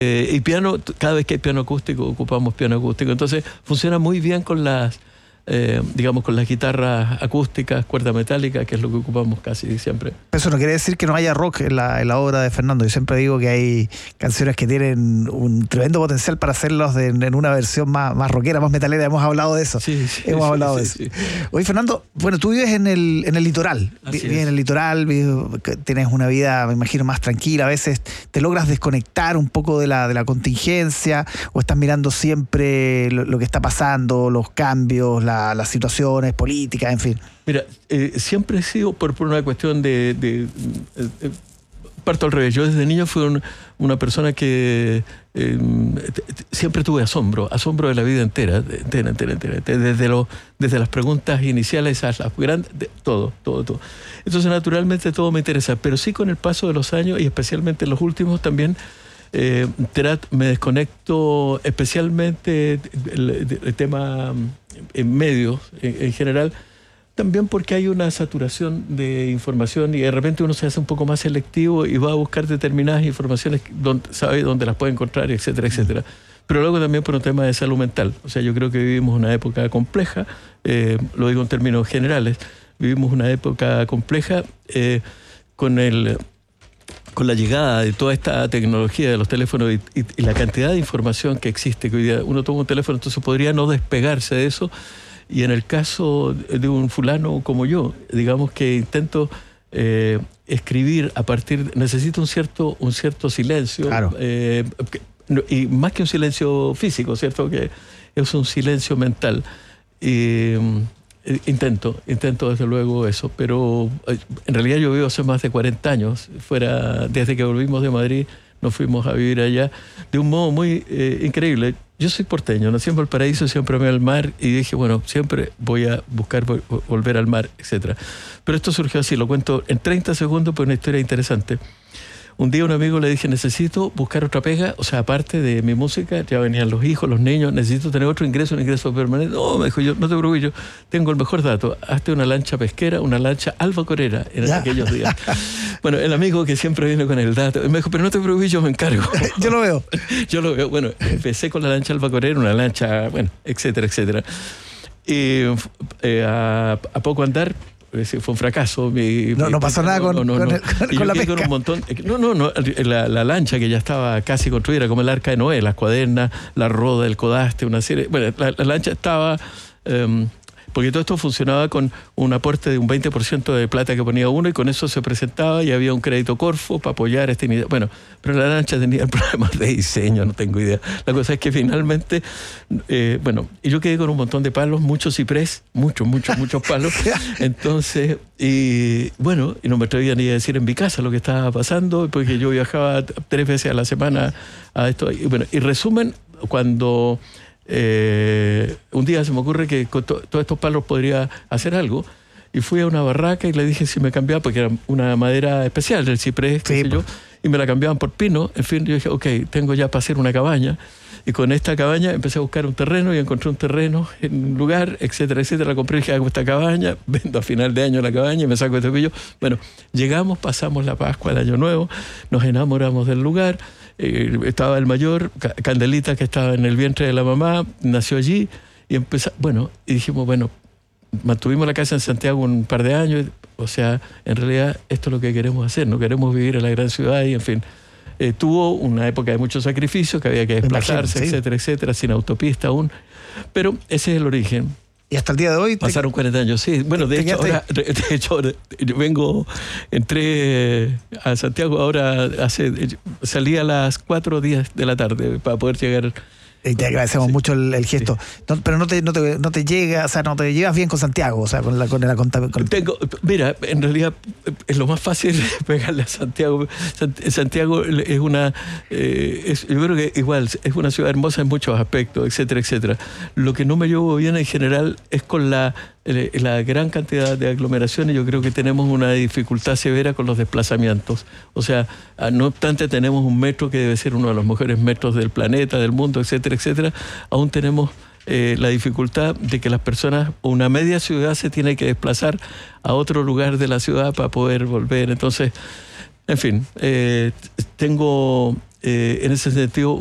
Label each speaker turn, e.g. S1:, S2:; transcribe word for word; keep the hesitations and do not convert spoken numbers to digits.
S1: Eh, y piano, cada vez que hay piano acústico, ocupamos piano acústico. Entonces funciona muy bien con las, eh, digamos, con las guitarras acústicas, cuerda metálica, que es lo que ocupamos casi siempre.
S2: Eso no quiere decir que no haya rock en la, en la obra de Fernando. Yo siempre digo que hay canciones que tienen un tremendo potencial para hacerlos de, en una versión más, más rockera, más metalera. Hemos hablado de eso.
S1: Sí, sí,
S2: Hemos
S1: sí,
S2: hablado
S1: sí,
S2: de eso.
S1: sí.
S2: Oye, Fernando, bueno, tú vives en el, en el litoral.
S1: Así
S2: Vives
S1: es.
S2: en el litoral, vives, tienes una vida, me imagino, más tranquila. A veces te logras desconectar un poco de la, de la contingencia, o estás mirando siempre lo, lo que está pasando, los cambios, la, las situaciones políticas, en fin.
S1: Mira, eh, siempre he sido por, por una cuestión de... de eh, eh, parto al revés. Yo desde niño fui un, una persona que eh, t- t- siempre tuve asombro, asombro de la vida entera, entera, entera, entera, entera, desde, lo, desde las preguntas iniciales a las grandes, de, todo, todo, todo. Entonces, naturalmente, todo me interesa, pero sí con el paso de los años, y especialmente en los últimos también, eh, me desconecto especialmente el, el tema en medios en, en general, también porque hay una saturación de información y de repente uno se hace un poco más selectivo y va a buscar determinadas informaciones donde sabe dónde las puede encontrar, etcétera, etcétera. Pero luego también por un tema de salud mental. O sea, yo creo que vivimos una época compleja, eh, lo digo en términos generales, vivimos una época compleja eh, con el... con la llegada de toda esta tecnología de los teléfonos y, y, y la cantidad de información que existe, que hoy día uno toma un teléfono, entonces podría no despegarse de eso. Y en el caso de un fulano como yo, digamos que intento eh, escribir a partir... Necesito un cierto, un cierto silencio.
S2: Claro.
S1: Eh, que, y más que un silencio físico, ¿cierto? Que es un silencio mental. Y, eh, intento, intento desde luego eso. Pero eh, en realidad yo vivo hace más de cuarenta años. Fuera, desde que volvimos de Madrid, nos fuimos a vivir allá de un modo muy eh, increíble. Yo soy porteño, nací en Valparaíso, siempre amé al mar y dije, bueno, siempre voy a buscar volver al mar, etcétera. Pero esto surgió así, lo cuento en treinta segundos, pues una historia interesante. Un día a un amigo le dije, necesito buscar otra pega, o sea, aparte de mi música, ya venían los hijos, los niños, necesito tener otro ingreso, un ingreso permanente. No, me dijo yo, no te preocupes, yo tengo el mejor dato, hazte una lancha pesquera, una lancha albacorera en ya. aquellos días. Bueno, el amigo que siempre viene con el dato, me dijo, pero no te preocupes, yo me encargo.
S2: Yo lo veo.
S1: Yo lo veo. Bueno, empecé con la lancha albacorera, una lancha, bueno, etcétera, etcétera. Y eh, a, a poco andar, fue un fracaso. Mi,
S2: no,
S1: mi,
S2: no pasó nada con,
S1: no, no,
S2: con,
S1: no.
S2: El, con,
S1: y
S2: con la
S1: pesca. Con un montón, no, no, no. La, la lancha que ya estaba casi construida, como el arca de Noé, las cuadernas, la roda, el codaste, una serie. Bueno, la, la lancha estaba... Um, porque todo esto funcionaba con un aporte de un veinte por ciento de plata que ponía uno y con eso se presentaba y había un crédito Corfo para apoyar esta iniciativa. Bueno, pero la lancha tenía problemas de diseño, no tengo idea. La cosa es que finalmente, eh, bueno, y yo quedé con un montón de palos, muchos ciprés, muchos, muchos, muchos palos. Entonces, y bueno, y no me atrevía ni a decir en mi casa lo que estaba pasando, porque yo viajaba tres veces a la semana a esto. Y bueno, y resumen, cuando... Eh, un día se me ocurre que con to todos estos palos podría hacer algo y fui a una barraca y le dije si me cambiaba, porque era una madera especial del ciprés, qué sí, sé yo, y me la cambiaban por pino. En fin, yo dije, ok, tengo ya para hacer una cabaña, y con esta cabaña empecé a buscar un terreno y encontré un terreno en un lugar, etcétera, etcétera. La compré y dije, hago esta cabaña, vendo a final de año la cabaña y me saco este pillo. Bueno, llegamos, pasamos la Pascua, el Año Nuevo, nos enamoramos del lugar. Eh, estaba el mayor, Candelita, que estaba en el vientre de la mamá, nació allí y empezó, bueno, y dijimos, bueno, mantuvimos la casa en Santiago un par de años, o sea, en realidad esto es lo que queremos hacer, no queremos vivir en la gran ciudad y en fin. Eh, tuvo una época de mucho sacrificio, que había que desplazarse, imagino, etcétera, sí. etcétera, sin autopista aún, pero ese es el origen.
S2: ¿Y hasta el día de hoy?
S1: Pasaron cuarenta años, sí. Bueno, de hecho, ahora, de hecho, yo vengo, entré a Santiago ahora, hace, salí a las cuatro días de la tarde para poder llegar.
S2: Y te agradecemos sí. mucho el, el gesto. Sí. No, pero no te, no, te, no te llega, o sea, no te llevas bien con Santiago, o sea, con la con la con...
S1: Tengo, mira, en realidad es lo más fácil pegarle a Santiago. Santiago es una, eh, es, yo creo que igual es una ciudad hermosa en muchos aspectos, etcétera, etcétera. Lo que no me llevo bien en general es con la la gran cantidad de aglomeraciones. Yo creo que tenemos una dificultad severa con los desplazamientos. O sea, no obstante tenemos un metro que debe ser uno de los mejores metros del planeta, del mundo, etcétera, etcétera, aún tenemos eh, la dificultad de que las personas, una media ciudad se tiene que desplazar a otro lugar de la ciudad para poder volver. Entonces, en fin, eh, tengo eh, en ese sentido,